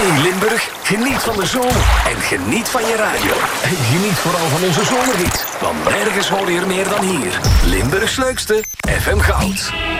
Hey Limburg, geniet van de zon en geniet van je radio. En geniet vooral van onze zomerhit, want nergens hoor je er meer dan hier. Limburgs leukste, FM Goud.